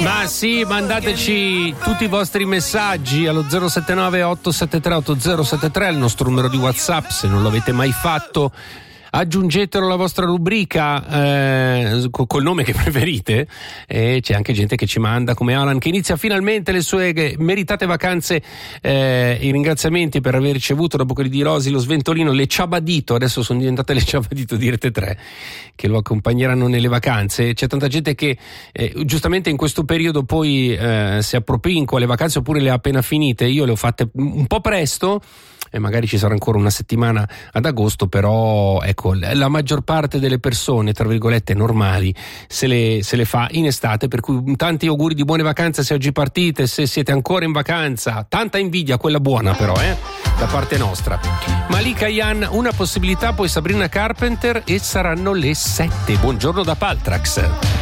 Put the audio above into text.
Ma sì, mandateci tutti i vostri messaggi allo 079 873 8073, il nostro numero di WhatsApp, se non l'avete mai fatto. Aggiungetelo alla vostra rubrica col nome che preferite, e c'è anche gente che ci manda, come Alan, che inizia finalmente le sue meritate vacanze. I ringraziamenti per aver ricevuto, dopo quelli di Rosi, lo sventolino, le ciabadito, adesso sono diventate le ciabadito di Rete 3, che lo accompagneranno nelle vacanze. C'è tanta gente che giustamente in questo periodo poi si appropinqua le vacanze oppure le ha appena finite. Io le ho fatte un po' presto e magari ci sarà ancora una settimana ad agosto, però ecco, la maggior parte delle persone, tra virgolette, normali se le fa in estate, per cui tanti auguri di buone vacanze se oggi partite, se siete ancora in vacanza. Tanta invidia, quella buona però, da parte nostra. Malika Yan, una possibilità, poi Sabrina Carpenter, e saranno le 7. Buongiorno da Paltrax.